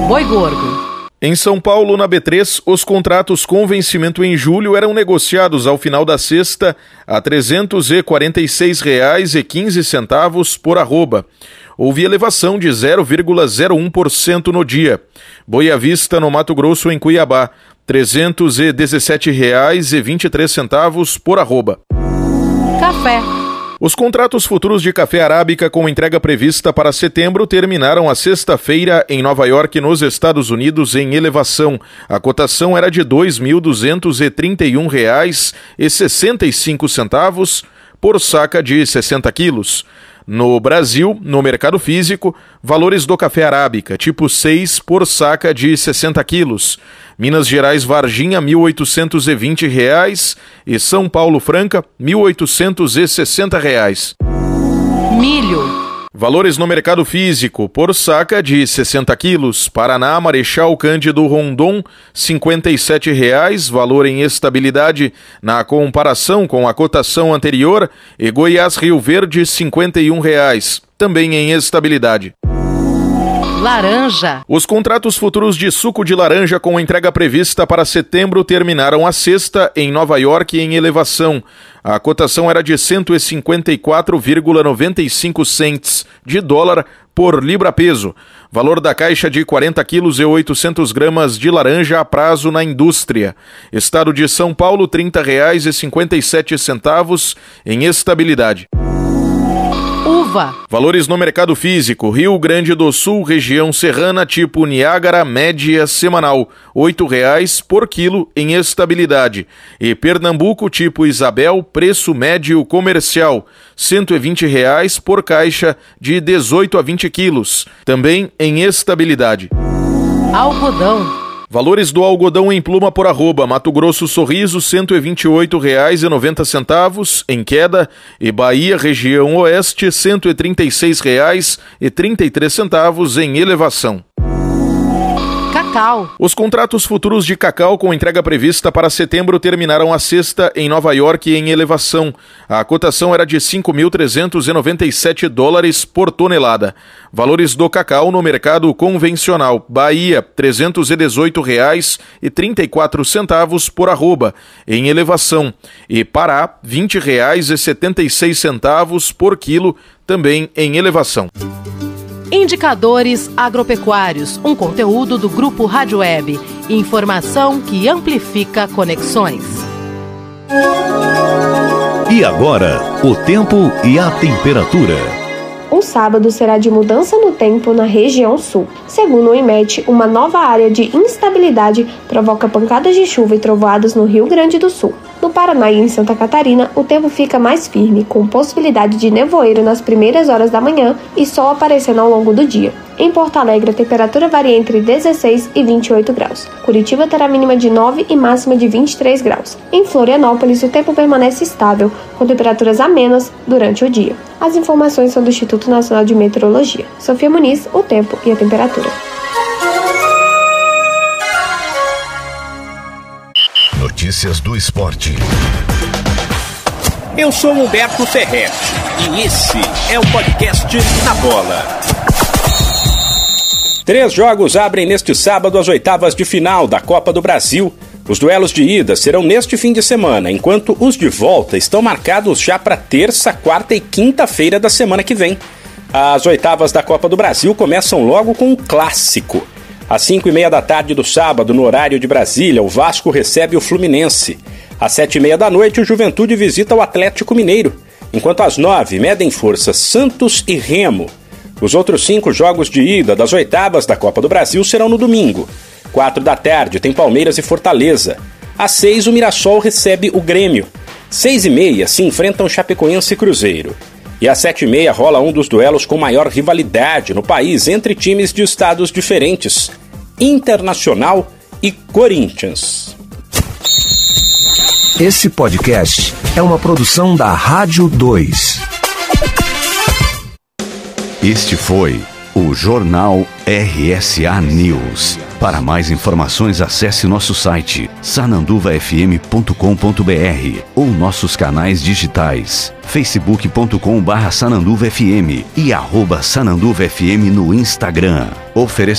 Boi Gordo. Em São Paulo, na B3, os contratos com vencimento em julho eram negociados ao final da sexta a R$ 346,15 por arroba. Houve elevação de 0,01% no dia. Boi à vista, no Mato Grosso, em Cuiabá, R$ 317,23 por arroba. Café. Os contratos futuros de café arábica com entrega prevista para setembro terminaram a sexta-feira em Nova York, nos Estados Unidos, em elevação. A cotação era de R$ 2.231,65 por saca de 60 quilos. No Brasil, no mercado físico, valores do café arábica, tipo 6 por saca de 60 quilos. Minas Gerais Varginha, R$ 1.820 e São Paulo Franca, R$ 1.860. Milho. Valores no mercado físico, por saca de 60 quilos. Paraná, Marechal Cândido Rondon, R$ 57,00, valor em estabilidade na comparação com a cotação anterior, e Goiás Rio Verde, R$ 51,00, também em estabilidade. Laranja. Os contratos futuros de suco de laranja com entrega prevista para setembro terminaram a sexta em Nova York em elevação. A cotação era de 154,95 cents de dólar por libra-peso. Valor da caixa de 40 quilos e 800 gramas de laranja a prazo na indústria. Estado de São Paulo, R$ 30,57 em estabilidade. Uva. Valores no mercado físico. Rio Grande do Sul, região serrana, tipo Niágara, média semanal, R$ 8,00 por quilo em estabilidade. E Pernambuco, tipo Isabel, preço médio comercial, R$ 120,00 por caixa de 18 a 20 quilos, também em estabilidade. Algodão. Valores do algodão em pluma por arroba. Mato Grosso Sorriso, R$ 128,90 em queda, e Bahia, região oeste, R$ 136,33 em elevação. Cacau. Os contratos futuros de cacau com entrega prevista para setembro terminaram a sexta em Nova York em elevação. A cotação era de $5.397 por tonelada. Valores do cacau no mercado convencional. Bahia, R$ 318,34 por arroba, em elevação. E Pará, R$ 20,76 por quilo, também em elevação. Indicadores Agropecuários, um conteúdo do Grupo Rádio Web. Informação que amplifica conexões. E agora, o tempo e a temperatura. O sábado será de mudança no tempo na região sul. Segundo o IMET, uma nova área de instabilidade provoca pancadas de chuva e trovoadas no Rio Grande do Sul. No Paraná e em Santa Catarina, o tempo fica mais firme, com possibilidade de nevoeiro nas primeiras horas da manhã e sol aparecendo ao longo do dia. Em Porto Alegre, a temperatura varia entre 16 e 28 graus. Curitiba terá mínima de 9 e máxima de 23 graus. Em Florianópolis, o tempo permanece estável, com temperaturas amenas durante o dia. As informações são do Instituto Nacional de Meteorologia. Sofia Muniz, o tempo e a temperatura. Notícias do esporte. Eu sou Humberto Ferretti e esse é o podcast Na Bola. 3 jogos abrem neste sábado as oitavas de final da Copa do Brasil. Os duelos de ida serão neste fim de semana, enquanto os de volta estão marcados já para terça, quarta e quinta-feira da semana que vem. As oitavas da Copa do Brasil começam logo com um clássico. Às 5h30 da tarde do sábado, no horário de Brasília, o Vasco recebe o Fluminense. Às 7h30 da noite, o Juventude visita o Atlético Mineiro, enquanto às 9h medem forças Santos e Remo. Os outros 5 jogos de ida das oitavas da Copa do Brasil serão no domingo. 4 da tarde tem Palmeiras e Fortaleza. Às 6 o Mirassol recebe o Grêmio. 6h30 se enfrentam Chapecoense e Cruzeiro. E às 7h30 rola um dos duelos com maior rivalidade no país entre times de estados diferentes: Internacional e Corinthians. Esse podcast é uma produção da Rádio 2. Este foi o Jornal RSA News. Para mais informações, acesse nosso site sananduvafm.com.br ou nossos canais digitais facebook.com/sananduvafm e @sananduvafm no Instagram.